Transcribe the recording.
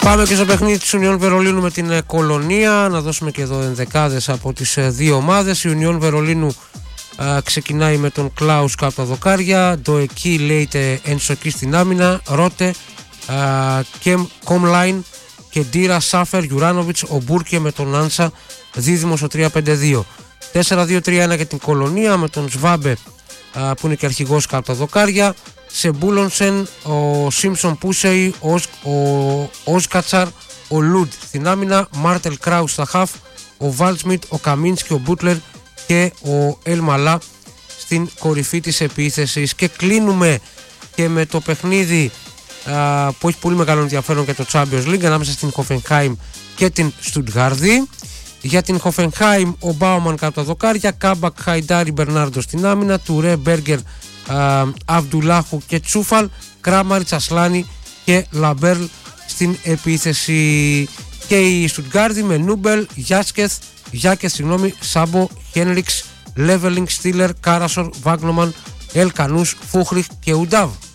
Πάμε και στο παιχνίδι της Union Βερολίνου με την Κολονία. Να δώσουμε και εδώ ενδεκάδες από τις δύο ομάδες. Η Union Βερολίνου ξεκινάει με τον Κλάους κάτω τα δοκάρια, Ντοεκί Λέιτε Ενσοκή στην άμυνα, Ρότε, Κομλάιν και Ντίρα Σάφερ, Γιουράνοβιτς, ο Μπούρκε με τον Άνσα, δίδυμο στο 3-5-2. 4-2-3-1 για την Κολονία με τον Σβάμπε που είναι και αρχηγός κάτω τα δοκάρια, Σεμπούλονσεν, ο Σίμψον Πούσεϊ, ο Όσκατσαρ, ο Λουντ στην άμυνα, Μάρτελ Κράους στα χαφ, ο Βάλτσμιτ, ο Καμίνσκι, ο Μπούτλερ και ο Ελμαλά στην κορυφή της επίθεσης. Και κλείνουμε και με το παιχνίδι που έχει πολύ μεγάλο ενδιαφέρον και το Champions League ανάμεσα στην Hoffenheim και την Στουτγκάρδη. Για την Hoffenheim ο Μπάουμαν κάτω τα δοκάρια, Κάμπακ, Χαϊντάρι, Μπερνάρντο στην άμυνα, Τουρέ, Μπέργκερ, Αβντουλάχου και Τσούφαλ, Κράμαριτς, Ασλάνι και Λαμπέρλ στην επίθεση. Και η Στουτγκάρδη με Νούμπελ, Γιάκεθ, Σάμπο, Χένριξ, Λέβελινγκ, Στίλερ, Κάρασορ, Βάγνομαν, Ελκανούς, Φούχριχ και Ουντάβ.